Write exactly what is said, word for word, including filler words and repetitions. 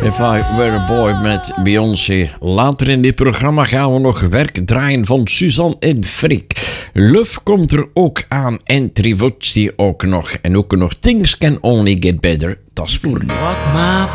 If I Were a Boy met Beyoncé. Later in dit programma gaan we nog werk draaien van Suzanne en Freek. Love komt er ook aan en Trivozzi ook nog. En ook nog Things Can Only Get Better. Dat is voor nu. Walk my